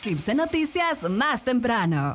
Chips de Noticias más temprano.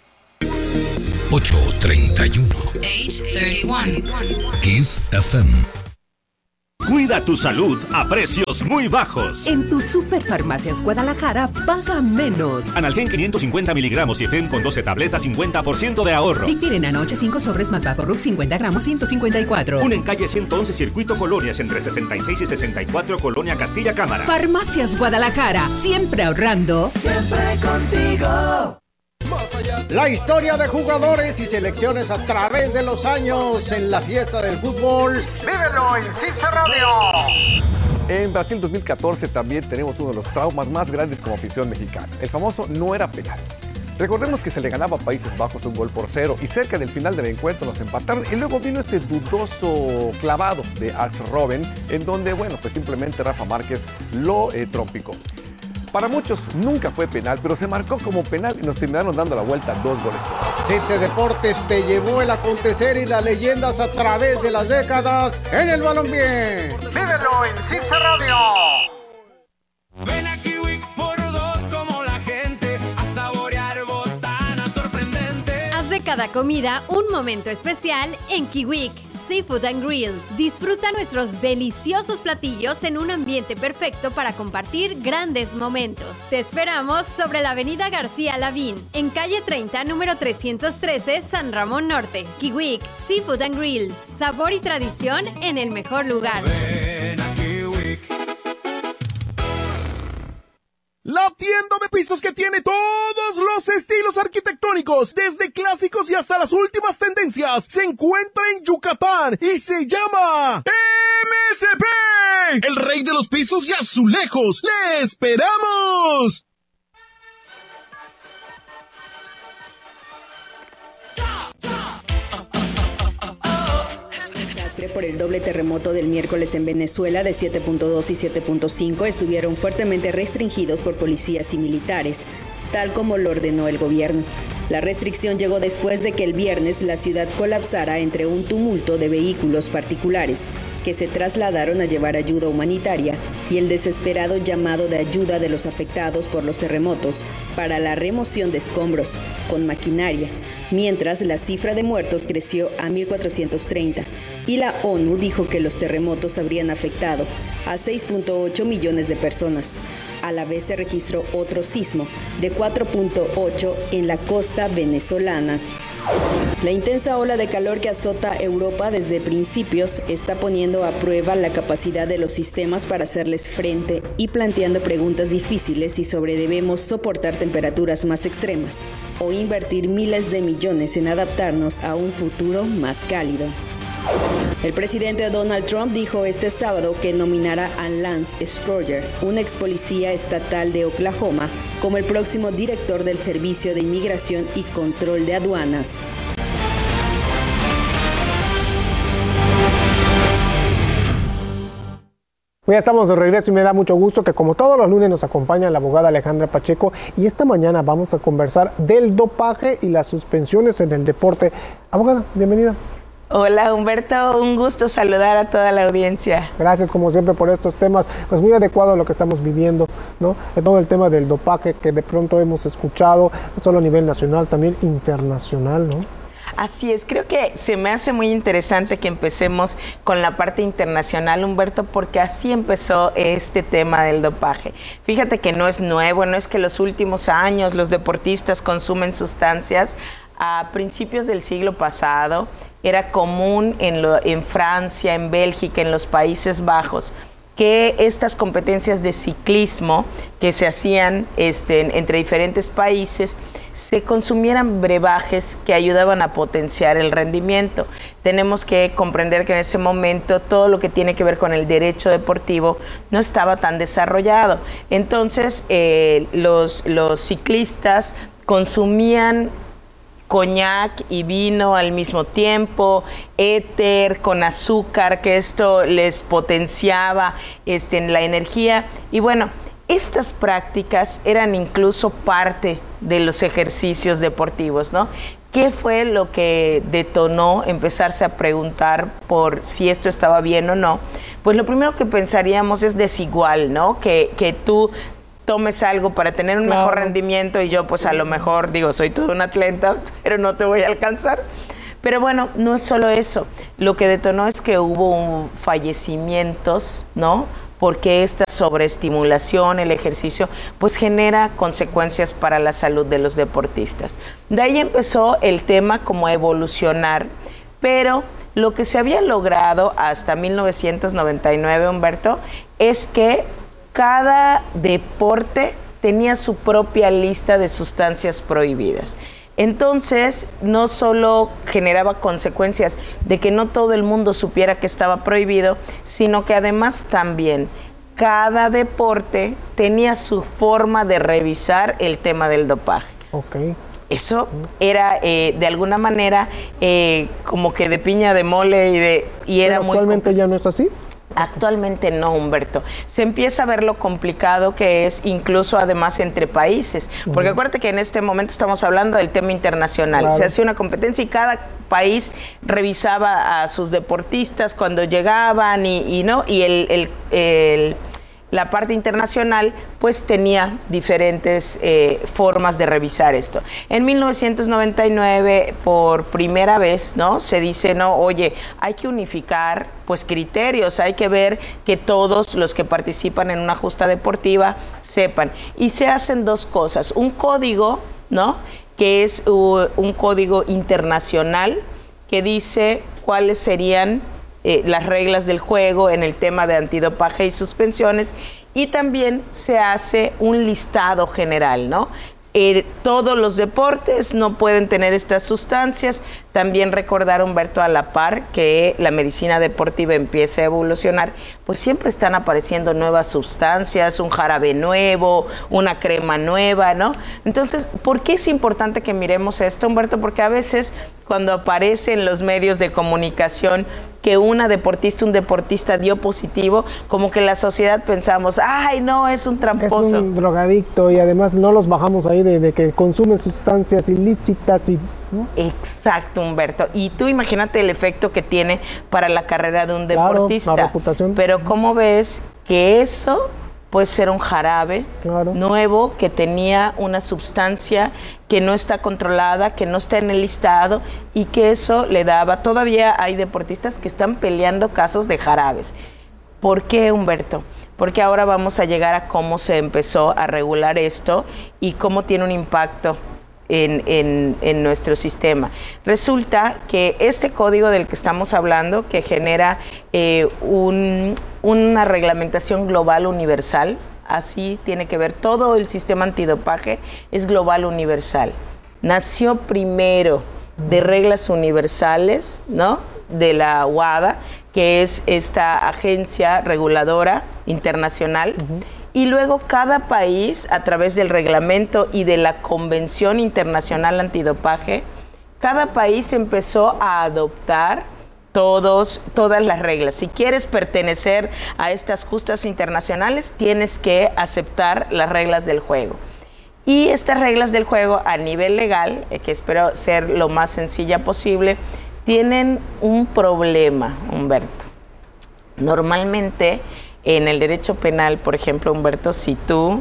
8:31. Age 31. Kiss FM. Cuida tu salud a precios muy bajos. En tu Superfarmacias Guadalajara, paga menos. Analgen 550 miligramos y Efem con 12 tabletas, 50% de ahorro. Dictiren anoche 5 sobres más Vaporub 50 gramos, 154. Una en calle 111, Circuito Colonias, entre 66 y 64, Colonia Castilla Cámara. Farmacias Guadalajara, siempre ahorrando. Siempre contigo. La historia de jugadores y selecciones a través de los años en la fiesta del fútbol. ¡Vívelo en CIPSA Radio! En Brasil 2014 también tenemos uno de los traumas más grandes como afición mexicana. El famoso no era penal. Recordemos que se le ganaba a Países Bajos 1-0 y cerca del final del encuentro nos empataron y luego vino ese dudoso clavado de Arjen Robben en donde, bueno, pues simplemente Rafa Márquez lo trompicó. Para muchos nunca fue penal, pero se marcó como penal y nos terminaron dando la vuelta 2 goles. CIPSA Deportes te llevó el acontecer y las leyendas a través de las décadas en el balompié. ¡Vívelo en CIPSA Radio! Ven a Kiwi por 2 como la gente a saborear botanas sorprendentes. Haz de cada comida un momento especial en Kiwik Seafood and Grill. Disfruta nuestros deliciosos platillos en un ambiente perfecto para compartir grandes momentos. Te esperamos sobre la avenida García Lavín, en calle 30, número 313, San Ramón Norte. Kiwik Seafood and Grill. Sabor y tradición en el mejor lugar. Ven a Kiwi. La tienda de pisos que tiene todos los estilos arquitectónicos, desde clásicos y hasta las últimas tendencias, se encuentra en Yucatán y se llama MSP, el rey de los pisos y azulejos. ¡Le esperamos! Por el doble terremoto del miércoles en Venezuela de 7.2 y 7.5 estuvieron fuertemente restringidos por policías y militares, tal como lo ordenó el gobierno. La restricción llegó después de que el viernes la ciudad colapsara entre un tumulto de vehículos particulares que se trasladaron a llevar ayuda humanitaria y el desesperado llamado de ayuda de los afectados por los terremotos para la remoción de escombros con maquinaria, mientras la cifra de muertos creció a 1.430 y la ONU dijo que los terremotos habrían afectado a 6.8 millones de personas. A la vez se registró otro sismo de 4.8 en la costa venezolana. La intensa ola de calor que azota Europa desde principios está poniendo a prueba la capacidad de los sistemas para hacerles frente y planteando preguntas difíciles si debemos soportar temperaturas más extremas o invertir miles de millones en adaptarnos a un futuro más cálido. El presidente Donald Trump dijo este sábado que nominará a Lance Stroger, un ex policía estatal de Oklahoma, como el próximo director del Servicio de Inmigración y Control de Aduanas. Ya estamos de regreso y me da mucho gusto que como todos los lunes nos acompaña la abogada Alejandra Pacheco y esta mañana vamos a conversar del dopaje y las suspensiones en el deporte. Abogada, bienvenida. Hola Humberto, un gusto saludar a toda la audiencia. Gracias como siempre por estos temas, pues muy adecuado a lo que estamos viviendo, ¿no? Todo el tema del dopaje que de pronto hemos escuchado, no solo a nivel nacional, también internacional, ¿no? Así es, creo que se me hace muy interesante que empecemos con la parte internacional, Humberto, porque así empezó este tema del dopaje. Fíjate que no es nuevo, no es que los últimos años los deportistas consumen sustancias. A principios del siglo pasado era común en Francia, en Bélgica, en los Países Bajos, que estas competencias de ciclismo que se hacían entre diferentes países se consumieran brebajes que ayudaban a potenciar el rendimiento. Tenemos que comprender que en ese momento todo lo que tiene que ver con el derecho deportivo no estaba tan desarrollado. Entonces los ciclistas consumían coñac y vino al mismo tiempo, éter con azúcar, que esto les potenciaba la energía. Y bueno, estas prácticas eran incluso parte de los ejercicios deportivos, ¿no? ¿Qué fue lo que detonó empezarse a preguntar por si esto estaba bien o no? Pues lo primero que pensaríamos es desigual, ¿no? Que tú tomes algo para tener un mejor rendimiento y yo pues a lo mejor digo, soy todo un atleta, pero no te voy a alcanzar. Pero bueno, no es solo eso. Lo que detonó es que hubo fallecimientos, ¿no? Porque esta sobreestimulación, el ejercicio, pues genera consecuencias para la salud de los deportistas. De ahí empezó el tema como a evolucionar, pero lo que se había logrado hasta 1999, Humberto, es que cada deporte tenía su propia lista de sustancias prohibidas. Entonces, no solo generaba consecuencias de que no todo el mundo supiera que estaba prohibido, sino que además también cada deporte tenía su forma de revisar el tema del dopaje. Okay. Eso era de alguna manera como que de piña de mole y era muy... ¿Actualmente ya no es así? Actualmente no, Humberto. Se empieza a ver lo complicado que es incluso además entre países. Porque acuérdate que en este momento estamos hablando del tema internacional. Claro. Se hacía una competencia y cada país revisaba a sus deportistas cuando llegaban y la parte internacional pues tenía diferentes formas de revisar esto. En 1999, por primera vez, ¿no? Se dice, no, oye, hay que unificar pues criterios, hay que ver que todos los que participan en una justa deportiva sepan. Y se hacen dos cosas, un código, ¿no? Que es un código internacional que dice cuáles serían las reglas del juego en el tema de antidopaje y suspensiones, y también se hace un listado general, ¿no? Todos los deportes no pueden tener estas sustancias. También recordar, Humberto, a la par que la medicina deportiva empieza a evolucionar, pues siempre están apareciendo nuevas sustancias, un jarabe nuevo, una crema nueva, ¿no? Entonces, ¿por qué es importante que miremos esto, Humberto? Porque a veces cuando aparece en los medios de comunicación que un deportista dio positivo, como que la sociedad pensamos, ay, no, es un tramposo. Es un drogadicto y además no los bajamos ahí de que consume sustancias ilícitas y... ¿no? Exacto, Humberto. Y tú imagínate el efecto que tiene para la carrera de un deportista. La reputación. Pero ¿cómo ves que eso puede ser un jarabe nuevo que tenía una sustancia que no está controlada, que no está en el listado y que eso le daba? Todavía hay deportistas que están peleando casos de jarabes. ¿Por qué, Humberto? Porque ahora vamos a llegar a cómo se empezó a regular esto y cómo tiene un impacto en nuestro sistema. Resulta que este código del que estamos hablando, que genera una reglamentación global universal, así tiene que ver todo el sistema antidopaje, es global universal. Nació primero de reglas universales, ¿no? De la WADA, que es esta agencia reguladora internacional. Y luego cada país, a través del reglamento y de la Convención Internacional Antidopaje, cada país empezó a adoptar todas las reglas. Si quieres pertenecer a estas justas internacionales, tienes que aceptar las reglas del juego. Y estas reglas del juego a nivel legal, que espero ser lo más sencilla posible, tienen un problema, Humberto. Normalmente, en el derecho penal, por ejemplo, Humberto, si tú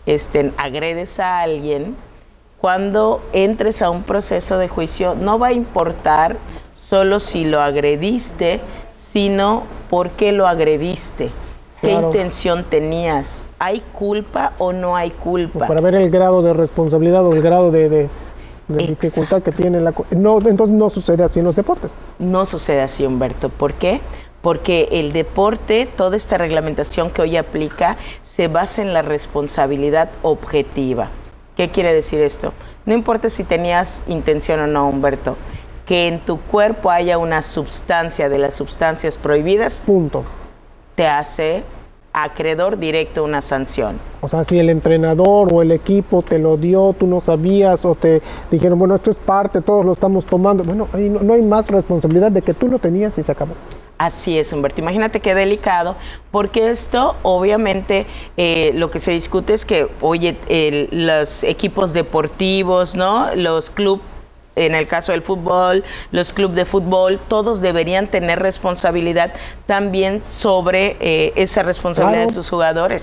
agredes a alguien, cuando entres a un proceso de juicio, no va a importar solo si lo agrediste, sino por qué lo agrediste, qué intención tenías, ¿hay culpa o no hay culpa? Para ver el grado de responsabilidad o el grado de dificultad que tiene entonces no sucede así en los deportes. No sucede así, Humberto. ¿Por qué? Porque el deporte, toda esta reglamentación que hoy aplica, se basa en la responsabilidad objetiva. ¿Qué quiere decir esto? No importa si tenías intención o no, Humberto, que en tu cuerpo haya una sustancia de las sustancias prohibidas, punto, te hace acreedor directo a una sanción. O sea, si el entrenador o el equipo te lo dio, tú no sabías o te dijeron, bueno, esto es parte, todos lo estamos tomando, bueno, ahí no hay más responsabilidad de que tú lo tenías y se acabó. Así es, Humberto. Imagínate qué delicado, porque esto obviamente lo que se discute es que, oye, los equipos deportivos, ¿no? Los clubes, en el caso del fútbol, los clubes de fútbol, todos deberían tener responsabilidad también sobre esa responsabilidad de sus jugadores.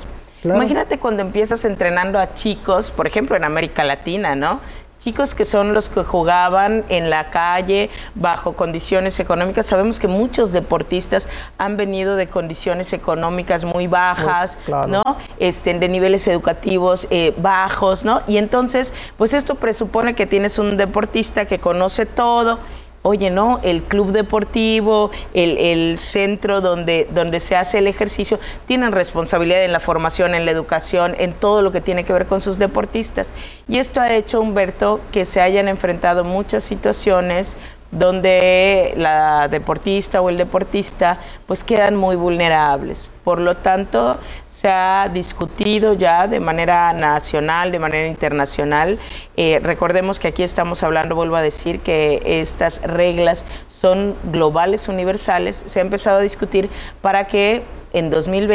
Claro. Imagínate cuando empiezas entrenando a chicos, por ejemplo, en América Latina, ¿no? Chicos que son los que jugaban en la calle bajo condiciones económicas. Sabemos que muchos deportistas han venido de condiciones económicas muy bajas, claro, ¿no? De niveles educativos bajos, ¿no? Y entonces, pues esto presupone que tienes un deportista que conoce todo. Oye, ¿no? El club deportivo, el centro donde se hace el ejercicio, tienen responsabilidad en la formación, en la educación, en todo lo que tiene que ver con sus deportistas. Y esto ha hecho, Humberto, que se hayan enfrentado muchas situaciones donde la deportista o el deportista pues quedan muy vulnerables. Por lo tanto, se ha discutido ya de manera nacional, de manera internacional. Recordemos que aquí estamos hablando, vuelvo a decir, que estas reglas son globales, universales. Se ha empezado a discutir para que en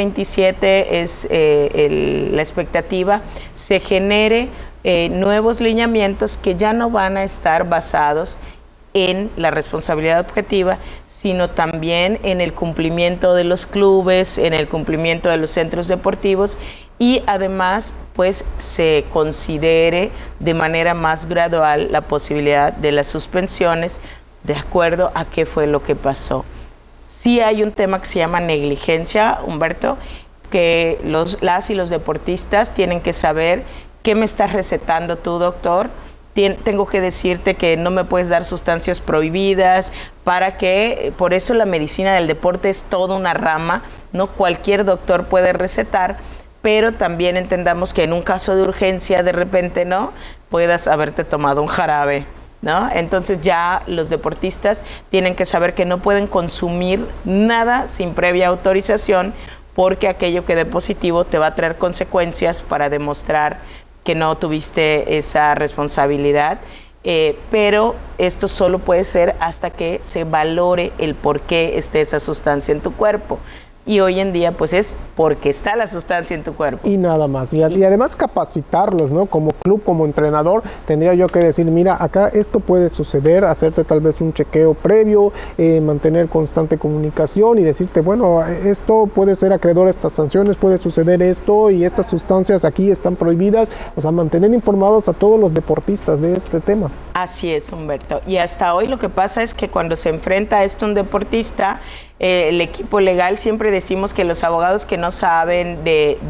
2027 es la expectativa, se genere nuevos lineamientos que ya no van a estar basados en la responsabilidad objetiva, sino también en el cumplimiento de los clubes, en el cumplimiento de los centros deportivos y además pues se considere de manera más gradual la posibilidad de las suspensiones de acuerdo a qué fue lo que pasó. Sí hay un tema que se llama negligencia, Humberto, que las y los deportistas tienen que saber qué me estás recetando tú, doctor. Tengo que decirte que no me puedes dar sustancias prohibidas, por eso la medicina del deporte es toda una rama, no cualquier doctor puede recetar, pero también entendamos que en un caso de urgencia de repente no puedas haberte tomado un jarabe, ¿no? Entonces ya los deportistas tienen que saber que no pueden consumir nada sin previa autorización, porque aquello que dé positivo te va a traer consecuencias para demostrar que no tuviste esa responsabilidad, pero esto solo puede ser hasta que se valore el por qué esté esa sustancia en tu cuerpo. Y hoy en día, pues es porque está la sustancia en tu cuerpo. Y nada más. Y además capacitarlos, ¿no? Como club, como entrenador, tendría yo que decir, mira, acá esto puede suceder, hacerte tal vez un chequeo previo, mantener constante comunicación y decirte, bueno, esto puede ser acreedor a estas sanciones, puede suceder esto y estas sustancias aquí están prohibidas. O sea, mantener informados a todos los deportistas de este tema. Así es, Humberto. Y hasta hoy lo que pasa es que cuando se enfrenta a esto un deportista, el equipo legal, siempre decimos que los abogados que no saben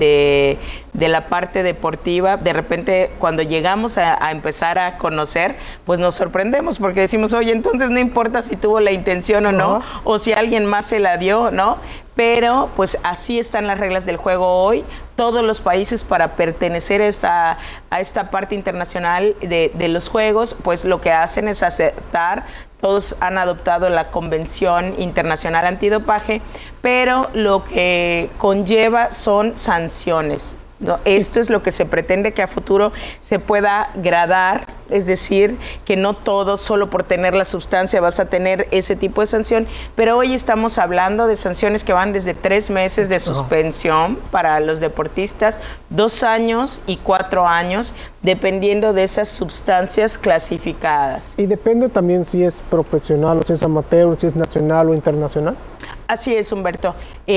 de la parte deportiva, de repente cuando llegamos a empezar a conocer, pues nos sorprendemos porque decimos, oye, entonces no importa si tuvo la intención o no, o si alguien más se la dio, ¿no? Pero pues así están las reglas del juego hoy. Todos los países, para pertenecer a esta parte internacional de los juegos, pues lo que hacen es aceptar. Todos han adoptado la Convención Internacional Antidopaje, pero lo que conlleva son sanciones, ¿no? Esto es lo que se pretende que a futuro se pueda gradar, es decir, que no todo solo por tener la sustancia vas a tener ese tipo de sanción, pero hoy estamos hablando de sanciones que van desde 3 meses de suspensión para los deportistas, 2 años y 4 años, dependiendo de esas sustancias clasificadas. Y depende también si es profesional o si es amateur, si es nacional o internacional. Así es, Humberto.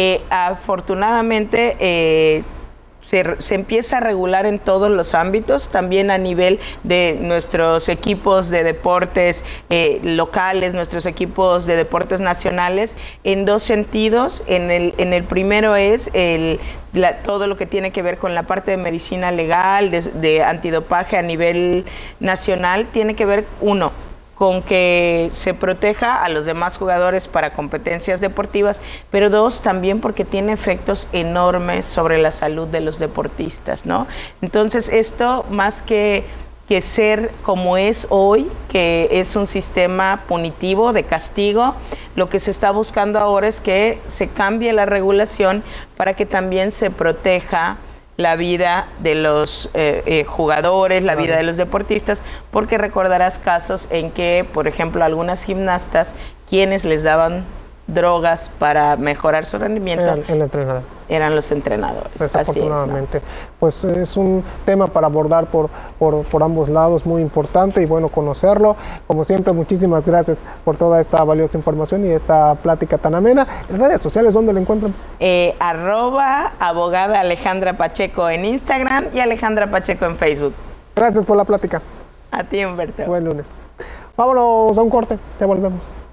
Afortunadamente, se empieza a regular en todos los ámbitos, también a nivel de nuestros equipos de deportes locales, nuestros equipos de deportes nacionales, en 2 sentidos. En el primero es todo lo que tiene que ver con la parte de medicina legal, de antidopaje a nivel nacional, tiene que ver, uno, con que se proteja a los demás jugadores para competencias deportivas, pero 2, también porque tiene efectos enormes sobre la salud de los deportistas, ¿no? Entonces, esto más que ser como es hoy, que es un sistema punitivo de castigo, lo que se está buscando ahora es que se cambie la regulación para que también se proteja la vida de los jugadores, la vida de los deportistas, porque recordarás casos en que, por ejemplo, algunas gimnastas, quienes les daban drogas para mejorar su rendimiento, el entrenador. Eran los entrenadores. Desafortunadamente. Así es, ¿no? Pues es un tema para abordar por ambos lados, muy importante y bueno conocerlo. Como siempre, muchísimas gracias por toda esta valiosa información y esta plática tan amena. En redes sociales, ¿dónde la encuentran? @abogada Alejandra Pacheco en Instagram y Alejandra Pacheco en Facebook. Gracias por la plática. A ti, Humberto. Buen lunes. Vámonos a un corte, ya volvemos.